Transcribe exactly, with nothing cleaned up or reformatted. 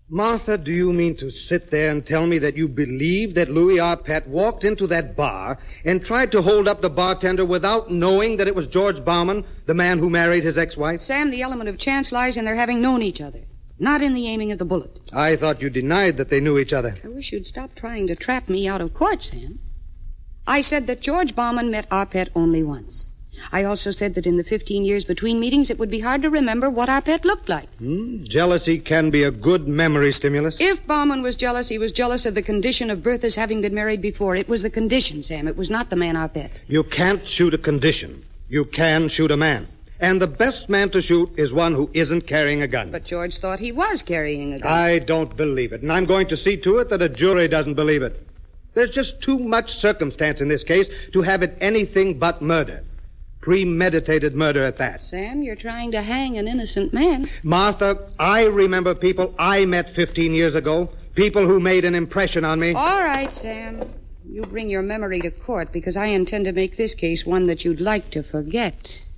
Martha, do you mean to sit there and tell me that you believe that Louis Arpett walked into that bar and tried to hold up the bartender without knowing that it was George Bauman, the man who married his ex-wife? Sam, the element of chance lies in their having known each other, not in the aiming of the bullet. I thought you denied that they knew each other. I wish you'd stop trying to trap me out of court, Sam. I said that George Bauman met Arpett only once. I also said that in the fifteen years between meetings, it would be hard to remember what Arpett looked like. Hmm? Jealousy can be a good memory stimulus. If Bauman was jealous, he was jealous of the condition of Bertha's having been married before. It was the condition, Sam. It was not the man Arpett. You can't shoot a condition. You can shoot a man. And the best man to shoot is one who isn't carrying a gun. But George thought he was carrying a gun. I don't believe it, and I'm going to see to it that a jury doesn't believe it. There's just too much circumstance in this case to have it anything but murder. Premeditated murder at that. Sam, you're trying to hang an innocent man. Martha, I remember people I met fifteen years ago. People who made an impression on me. All right, Sam. You bring your memory to court because I intend to make this case one that you'd like to forget.